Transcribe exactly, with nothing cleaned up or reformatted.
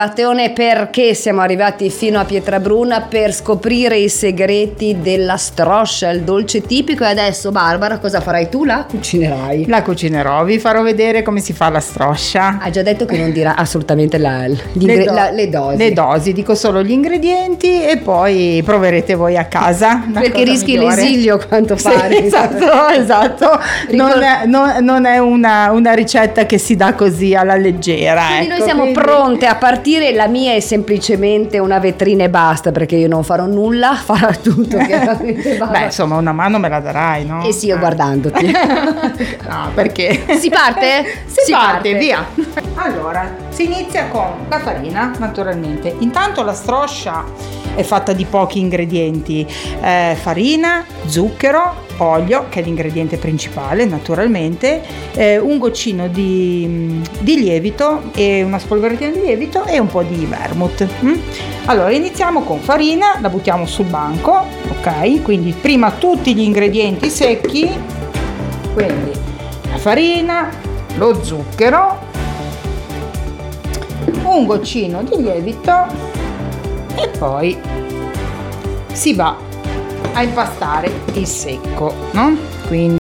Attenzione, perché siamo arrivati fino a Pietrabruna per scoprire i segreti della stroscia, il dolce tipico. E adesso, Barbara, cosa farai tu? La cucinerai. La cucinerò, vi farò vedere come si fa la stroscia. Ha già detto che non dirà assolutamente la, gli le, ingre- do- la, le dosi. Le dosi, dico solo gli ingredienti e poi proverete voi a casa. Perché rischi migliore. L'esilio a quanto pare. Sì, esatto, esatto. Non è, non, non è una, una ricetta che si dà così alla leggera. Quindi ecco, noi siamo quindi... pronte a partire. La mia è semplicemente una vetrina e basta, perché io non farò nulla, farà tutto chiaramente. Beh, insomma, una mano me la darai, no? E sì, io eh. guardandoti. No, perché? Si parte? Si, si parte, parte, via. Allora, si inizia con la farina, naturalmente. Intanto la stroscia è fatta di pochi ingredienti: eh, farina, zucchero, olio, che è l'ingrediente principale naturalmente, eh, un goccino di, di lievito e una spolveratina di lievito e un po' di vermouth. Mm? Allora iniziamo con farina, la buttiamo sul banco, ok? Quindi prima tutti gli ingredienti secchi, quindi la farina, lo zucchero, un goccino di lievito e poi si va a impastare il secco, no? Quindi